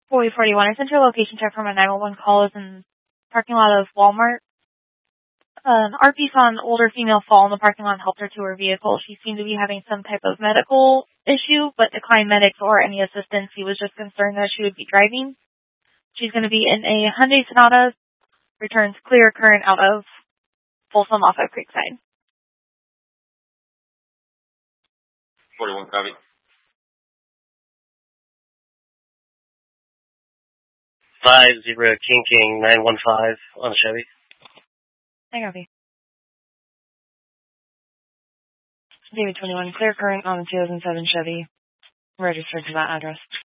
4041. I sent you a location check from a 911 call. Is in parking lot of Walmart. RP saw an older female fall in the parking lot and helped her to her vehicle. She seemed to be having some type of medical issue, but declined medics or any assistance. He was just concerned that she would be driving. She's going to be in a Hyundai Sonata. Returns clear current out of Folsom off of Creekside. 41 copy. 50 King 915 on the Chevy. I copy. David 21, clear current on the 2007 Chevy, registered to that address.